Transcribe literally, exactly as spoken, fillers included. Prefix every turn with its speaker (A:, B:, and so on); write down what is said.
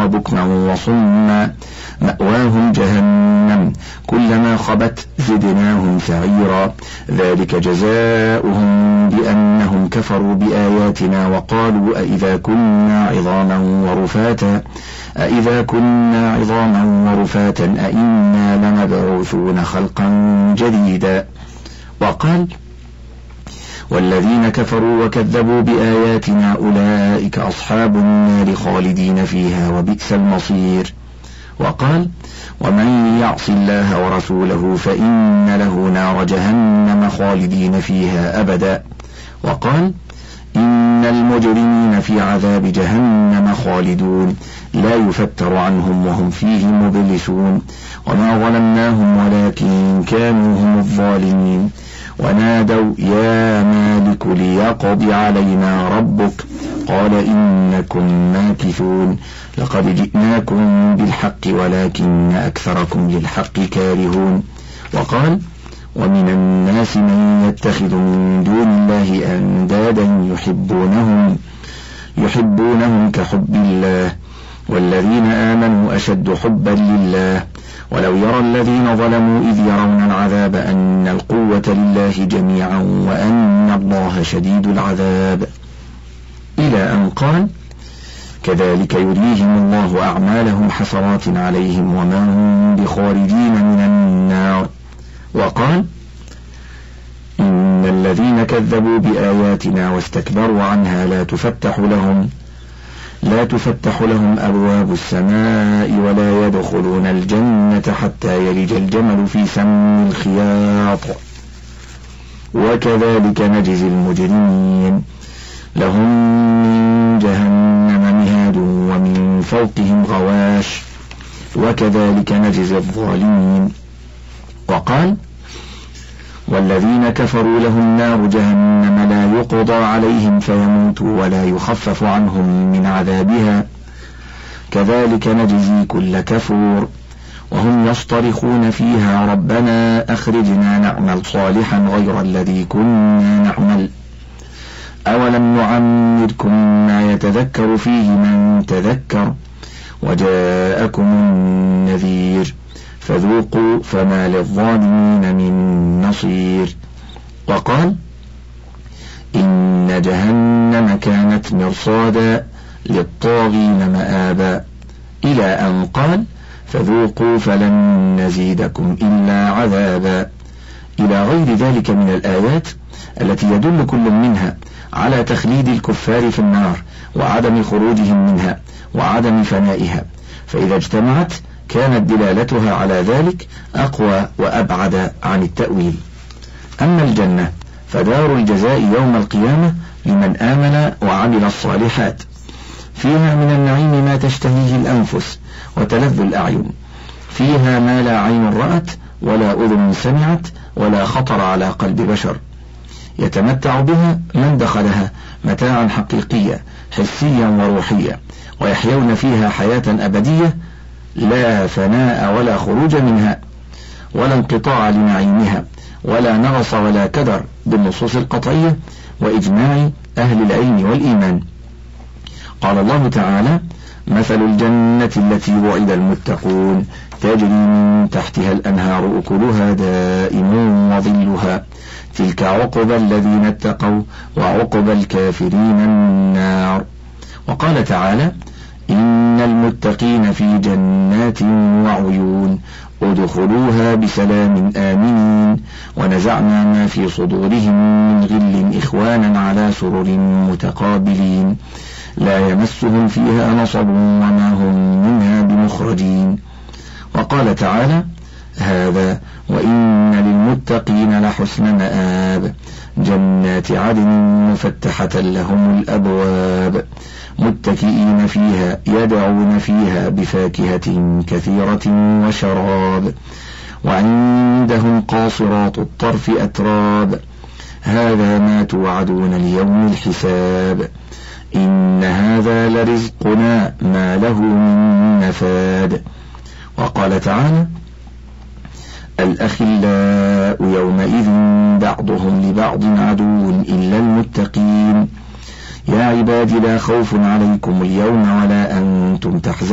A: وبكما وصما مأواهم جهنم كلما خبت زدناهم سعيرا ذلك جزاؤهم بأنهم كفروا بآياتنا وقالوا أإذا كنا عظاما ورفاتا أإذا كنا عظاما ورفاتا أإنا لمبعوثون خلقا جديدا. وقال والذين كفروا وكذبوا بآياتنا أولئك أصحاب النار خالدين فيها وبئس المصير. وقال ومن يعص الله ورسوله فإن له نار جهنم خالدين فيها أبدا. وقال إن المجرمين في عذاب جهنم خالدون لا يفتر عنهم وهم فيه مبلسون وما ظلمناهم ولكن كانوا هم الظالمين ونادوا يا مالك ليقض علينا ربك قال إنكم ماكثون لقد جئناكم بالحق ولكن أكثركم للحق كارهون. وقال ومن الناس من يتخذ من دون الله أندادا يحبونهم يحبونهم كحب الله والذين آمنوا أشد حبا لله ولو يرى الذين ظلموا إذ يرون العذاب أن القوة لله جميعا وأن الله شديد العذاب إلى أن قال كذلك يريهم الله أعمالهم حسرات عليهم وما هم بخارجين من النار. وقال إن الذين كذبوا بآياتنا واستكبروا عنها لا تفتح لهم لا تفتح لهم أبواب السماء ولا يدخلون الجنة حتى يلج الجمل في سم الخياط وكذلك نجزي المجرمين لهم من جهنم مهاد ومن فوقهم غواش وكذلك نجزي الظالمين. وقال والذين كفروا لهم نار جهنم لا يقضى عليهم فيموتوا ولا يخفف عنهم من عذابها كذلك نجزي كل كفور وهم يصطرخون فيها ربنا أخرجنا نعمل صالحا غير الذي كنا نعمل أولم نعمركم ما يتذكر فيه من تذكر وجاءكم النذير فذوقوا فما للظالمين من نصير. وقال إن جهنم كانت مرصادا للطاغين مآبا إلى أن قال فذوقوا فلن نزيدكم إلا عذابا إلى غير ذلك من الآيات التي يدل كل منها على تخليد الكفار في النار وعدم خروجهم منها وعدم فنائها، فإذا اجتمعت كانت دلالتها على ذلك أقوى وأبعد عن التأويل. أما الجنة فدار الجزاء يوم القيامة لمن آمن وعمل الصالحات، فيها من النعيم ما تشتهيه الأنفس وتلذ الأعين، فيها ما لا عين رأت ولا أذن سمعت ولا خطر على قلب بشر، يتمتع بها من دخلها متاعا حقيقيا حسيا وروحيا، ويحيون فيها حياة أبدية لا فناء ولا خروج منها ولا انقطاع لنعيمها ولا نغص ولا كدر بالنصوص القطعية وإجماع أهل العلم والإيمان. قال الله تعالى: مثل الجنة التي وعد المتقون تجري من تحتها الأنهار أكلها دائم وظلها تلك عقبى الذين اتقوا وعقبى الكافرين النار. وقال تعالى: إن المتقين في جنات وعيون ادخلوها بسلام آمنين ونزعنا ما في صدورهم من غل إخوانا على سرر متقابلين لا يمسهم فيها نصب وما هم منها بمخرجين. وقال تعالى: هذا وإن للمتقين لحسن مآب جنات عدن مفتحة لهم الأبواب متكئين فيها يدعون فيها بفاكهة كثيرة وشراب وعندهم قاصرات الطرف أتراب هذا ما توعدون ليوم الحساب إن هذا لرزقنا ما له من نفاد. وقال تعالى: الأخلاء يومئذ بعضهم لبعض عدو إلا المتقين يا عباد لا خوف عليكم اليوم ولا أنتم تحزنون